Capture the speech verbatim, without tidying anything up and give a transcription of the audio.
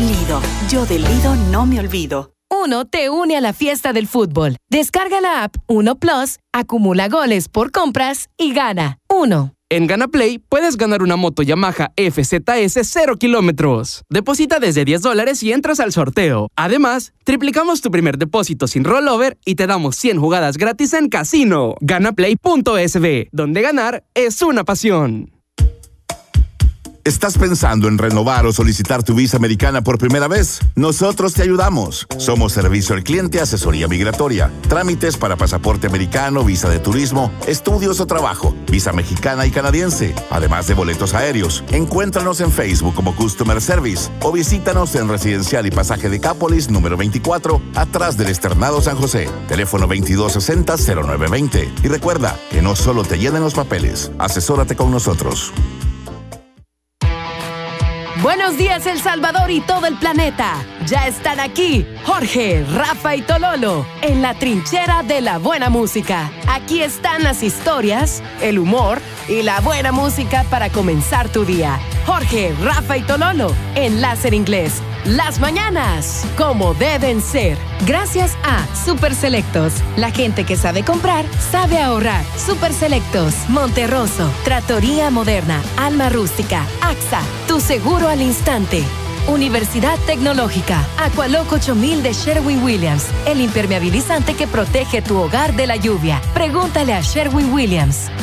Lido, yo de Lido no me olvido. Uno te une a la fiesta del fútbol. Descarga la app Uno Plus, acumula goles por compras y gana. Uno. En GanaPlay puedes ganar una moto Yamaha F Z S cero kilómetros. Deposita desde diez dólares y entras al sorteo. Además, triplicamos tu primer depósito sin rollover y te damos cien jugadas gratis en casino. Ganaplay punto es be, donde ganar es una pasión. ¿Estás pensando en renovar o solicitar tu visa americana por primera vez? Nosotros te ayudamos. Somos servicio al cliente, asesoría migratoria, trámites para pasaporte americano, visa de turismo, estudios o trabajo, visa mexicana y canadiense, además de boletos aéreos. Encuéntranos en Facebook como Customer Service o visítanos en Residencial y Pasaje de Cápolis, número veinticuatro, atrás del Externado San José. Teléfono veintidós sesenta cero nueve veinte. Y recuerda que no solo te llenen los papeles, asesórate con nosotros. Buenos días, El Salvador y todo el planeta. Ya están aquí Jorge, Rafa y Tololo en la trinchera de la buena música. Aquí están las historias, el humor y la buena música para comenzar tu día. Jorge, Rafa y Tololo en Láser Inglés. Las mañanas, como deben ser. Gracias a Super Selectos. La gente que sabe comprar, sabe ahorrar. Super Selectos, Monterroso, Trattoria Moderna, Alma Rústica, AXA, tu seguro al instante. Universidad Tecnológica, Aqualock ocho mil de Sherwin-Williams, el impermeabilizante que protege tu hogar de la lluvia. Pregúntale a Sherwin-Williams.